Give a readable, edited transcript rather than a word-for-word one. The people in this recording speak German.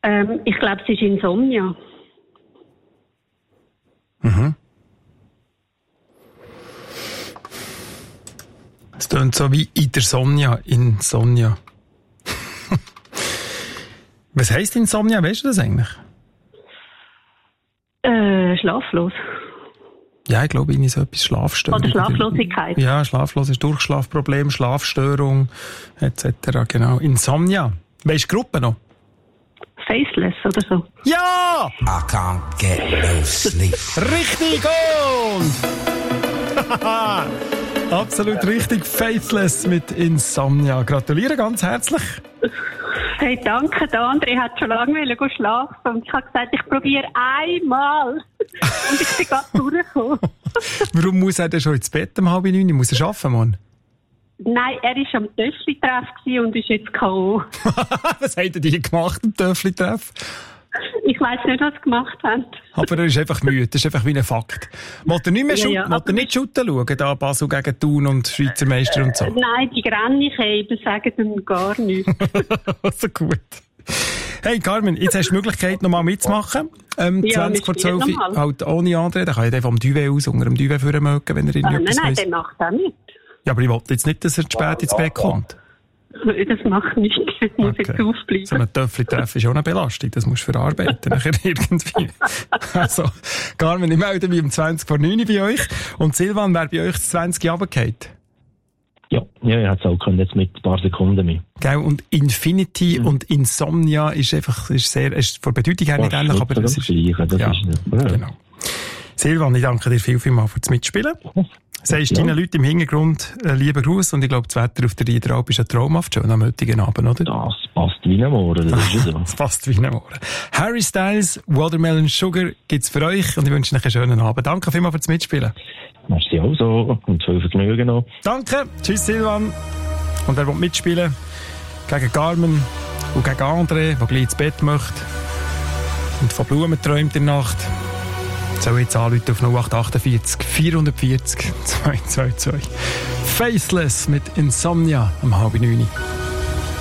Ich glaube, es ist Insomnia. Mhm. Es tönt so wie in der Sonja, Insomnia. Was heisst Insomnia? Weißt du das eigentlich? Schlaflos. Ja, ich glaube, irgendwie so etwas Schlafstörung. Oder Schlaflosigkeit. Ja, Schlafloses Durchschlafproblem, Schlafstörung, etc. Genau. Insomnia. Weisst du die Gruppe noch? Faceless oder so. Ja! I can't get no sleep. Richtig und... Absolut richtig. Faithless mit Insomnia. Gratuliere ganz herzlich. Hey, danke. Der André hat schon lange schlafen und ich habe gesagt, ich probiere einmal. Und ich bin gerade durchgekommen. Warum muss er denn schon ins Bett um 8:30? Muss er arbeiten, Mann? Nein, er war am Töffli-Treff und ist jetzt K.O. Was habt ihr die gemacht am Töffli-Treff? Ich weiss nicht, was sie gemacht haben. Aber er ist einfach müde, das ist einfach wie ein Fakt. Wollt ihr nicht mehr wollt ihr nicht shooten schauen, da Basel gegen Thun und Schweizer Meister und so? Nein, die Grannikäben sagen dann gar nichts. So gut. Hey Carmen, jetzt hast du die Möglichkeit, nochmal mitzumachen. 20 vor 12 halt ohne André, dann kann ich einfach vom Duvet aus, unter dem Duvet führen mögen, wenn er irgendetwas Nein, der macht auch nicht. Ja, aber ich wollte jetzt nicht, dass er zu spät ins Bett kommt. Das macht nichts. Ich muss jetzt aufbleiben. So ein Töffli-Treffen ist auch eine Belastung. Das musst du verarbeiten. Nachher irgendwie. Also, Carmen, ich melde mich um 20 vor 9 bei euch. Und Silvan, wer bei euch das 20 runtergefallen? Ja, ich hätte es auch können, jetzt mit ein paar Sekunden mehr. Gell, und Infinity und Insomnia ist von Bedeutung her nicht ähnlich, aber das ist... Genau. Silvan, ich danke dir vielmals fürs Mitspielen. Sagst deinen Leuten im Hintergrund lieben Gruß und ich glaube, das Wetter auf der Riederalp ist ja traumhaft schon am heutigen Abend, oder? Das passt wie ein Morgen, das ist so. Das passt wie ein Morgen. Harry Styles, Watermelon Sugar gibt's für euch und ich wünsche euch einen schönen Abend. Danke vielmals fürs Mitspielen. Merci auch so und viel Vergnügen noch. Danke, tschüss Silvan. Und wer will mitspielen? Gegen Carmen und gegen André, der gleich ins Bett möchte und von Blumen träumt in der Nacht. Soll jetzt anrufen auf 0848 440 222. Faceless mit Insomnia am 8:30.